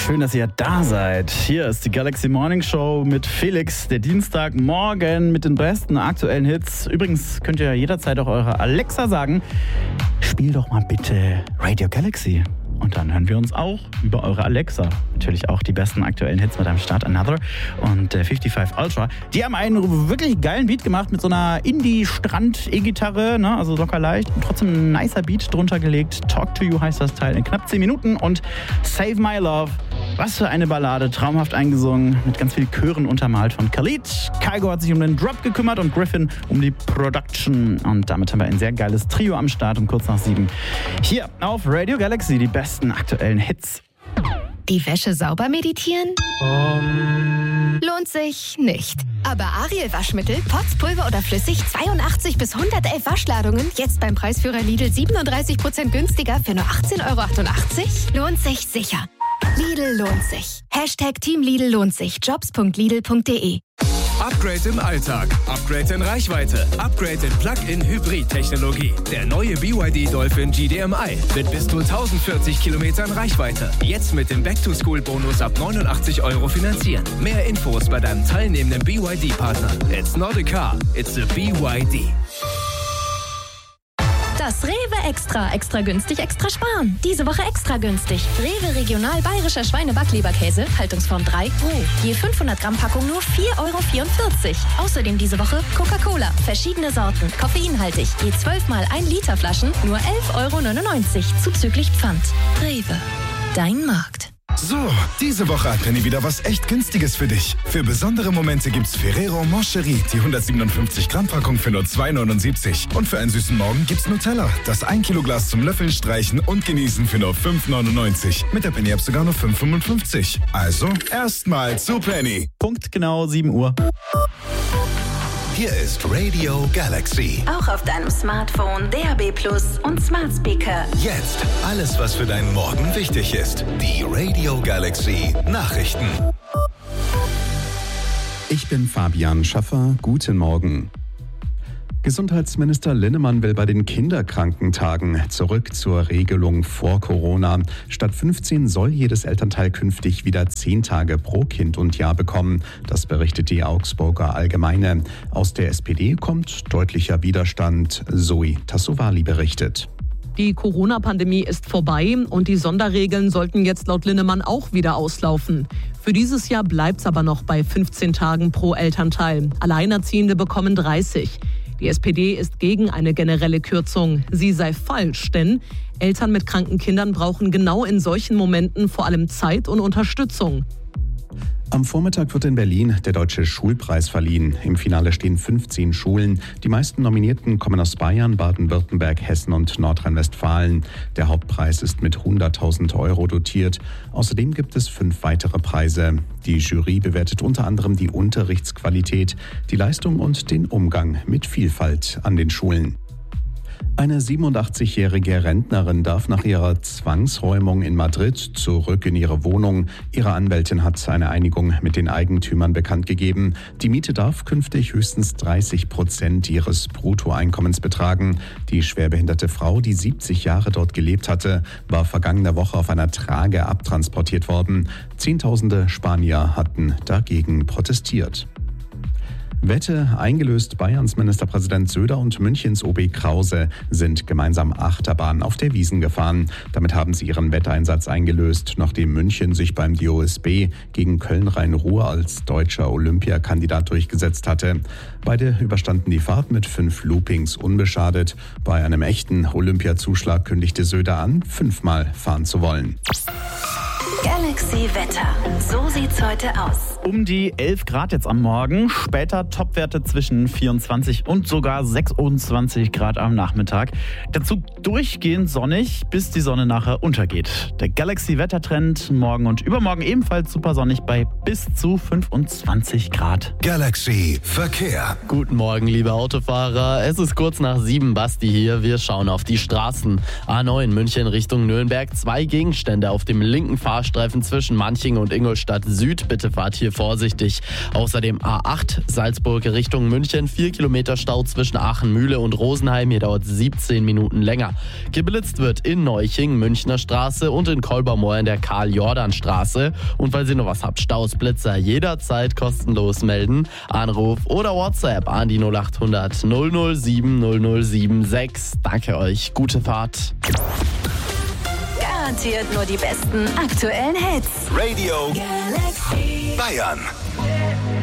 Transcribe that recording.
Schön, dass ihr da seid. Hier ist die Galaxy Morning Show mit Felix, der Dienstagmorgen mit den besten aktuellen Hits. Übrigens könnt ihr jederzeit auch eure Alexa sagen, spiel doch mal bitte Radio Galaxy. Und dann hören wir uns auch über eure Alexa. Natürlich auch die besten aktuellen Hits mit einem Start Another und 55 Ultra. Die haben einen wirklich geilen Beat gemacht mit so einer Indie-Strand-E-Gitarre, ne? Also locker leicht und trotzdem ein nicer Beat drunter gelegt. Talk to You heißt das Teil in knapp 10 Minuten und Save My Love. Was für eine Ballade, traumhaft eingesungen, mit ganz vielen Chören untermalt von Khalid. Kygo hat sich um den Drop gekümmert und Griffin um die Production. Und damit haben wir ein sehr geiles Trio am Start um kurz nach 7. Hier auf Radio Galaxy, die besten aktuellen Hits. Die Wäsche sauber meditieren? Lohnt sich nicht. Aber Ariel Waschmittel, Pots, Pulver oder flüssig, 82 bis 111 Waschladungen, jetzt beim Preisführer Lidl 37% günstiger für nur 18,88 €? Lohnt sich sicher. Lidl lohnt sich. Hashtag Team Lidl lohnt sich. Jobs.lidl.de. Upgrade im Alltag, Upgrade in Reichweite, Upgrade in Plug-in-Hybrid-Technologie. Der neue BYD Dolphin GDMI mit bis zu 1040 Kilometern Reichweite. Jetzt mit dem Back-to-School-Bonus ab 89 € finanzieren. Mehr Infos bei deinem teilnehmenden BYD-Partner. It's not a car, it's a BYD. Das Rewe Extra günstig, extra sparen. Diese Woche extra günstig. Rewe Regional Bayerischer Schweine-Backleberkäse, Haltungsform 3, roh. Je 500 Gramm Packung nur 4,44 €. Außerdem diese Woche Coca-Cola, verschiedene Sorten, koffeinhaltig. Je 12 mal 1 Liter Flaschen, nur 11,99 € zuzüglich Pfand. Rewe, dein Markt. So, diese Woche hat Penny wieder was echt Günstiges für dich. Für besondere Momente gibt's Ferrero Moncherie, die 157 Gramm Packung für nur 2,79 €. Und für einen süßen Morgen gibt's Nutella, das 1 Kilo Glas zum Löffeln, Streichen und Genießen für nur 5,99 €. Mit der Penny App sogar nur 5,55 €. Also erstmal zu Penny. Punkt genau 7 Uhr. Hier ist Radio Galaxy. Auch auf deinem Smartphone, DAB+ und Smart Speaker. Jetzt alles, was für deinen Morgen wichtig ist. Die Radio Galaxy Nachrichten. Ich bin Fabian Schaffer. Guten Morgen. Gesundheitsminister Linnemann will bei den Kinderkrankentagen zurück zur Regelung vor Corona. Statt 15 soll jedes Elternteil künftig wieder 10 Tage pro Kind und Jahr bekommen. Das berichtet die Augsburger Allgemeine. Aus der SPD kommt deutlicher Widerstand. Zoe Tassovali berichtet. Die Corona-Pandemie ist vorbei und die Sonderregeln sollten jetzt laut Linnemann auch wieder auslaufen. Für dieses Jahr bleibt es aber noch bei 15 Tagen pro Elternteil. Alleinerziehende bekommen 30. Die SPD ist gegen eine generelle Kürzung. Sie sei falsch, denn Eltern mit kranken Kindern brauchen genau in solchen Momenten vor allem Zeit und Unterstützung. Am Vormittag wird in Berlin der Deutsche Schulpreis verliehen. Im Finale stehen 15 Schulen. Die meisten Nominierten kommen aus Bayern, Baden-Württemberg, Hessen und Nordrhein-Westfalen. Der Hauptpreis ist mit 100.000 € dotiert. Außerdem gibt es 5 weitere Preise. Die Jury bewertet unter anderem die Unterrichtsqualität, die Leistung und den Umgang mit Vielfalt an den Schulen. Eine 87-jährige Rentnerin darf nach ihrer Zwangsräumung in Madrid zurück in ihre Wohnung. Ihre Anwältin hat eine Einigung mit den Eigentümern bekannt gegeben. Die Miete darf künftig höchstens 30% ihres Bruttoeinkommens betragen. Die schwerbehinderte Frau, die 70 Jahre dort gelebt hatte, war vergangene Woche auf einer Trage abtransportiert worden. Zehntausende Spanier hatten dagegen protestiert. Wette, eingelöst. Bayerns Ministerpräsident Söder und Münchens OB Krause sind gemeinsam Achterbahn auf der Wiesn gefahren. Damit haben sie ihren Wetteinsatz eingelöst, nachdem München sich beim DOSB gegen Köln-Rhein-Ruhr als deutscher Olympiakandidat durchgesetzt hatte. Beide überstanden die Fahrt mit 5 Loopings unbeschadet. Bei einem echten Olympiazuschlag kündigte Söder an, 5-mal fahren zu wollen. Galaxy Wetter. So sieht's heute aus. Um die 11 Grad jetzt am Morgen. Später Topwerte zwischen 24 und sogar 26 Grad am Nachmittag. Dazu durchgehend sonnig, bis die Sonne nachher untergeht. Der Galaxy-Wettertrend morgen und übermorgen ebenfalls super sonnig bei bis zu 25 Grad. Galaxy Verkehr. Guten Morgen, liebe Autofahrer. Es ist kurz nach 7, Basti hier. Wir schauen auf die Straßen. A9 München Richtung Nürnberg. 2 Gegenstände auf dem linken Fahrstreifen A12 zwischen Manching und Ingolstadt Süd. Bitte fahrt hier vorsichtig. Außerdem A8 Salzburg Richtung München. 4 Kilometer Stau zwischen Aachen-Mühle und Rosenheim. Hier dauert 17 Minuten länger. Geblitzt wird in Neuching, Münchner Straße und in Kolbermoor in der Karl-Jordan-Straße. Und weil Sie noch was habt, Staus, Blitzer jederzeit kostenlos melden. Anruf oder WhatsApp an die 0800 007 0076. Danke euch. Gute Fahrt. Garantiert nur die besten aktuellen Hits. Radio Galaxy Bayern.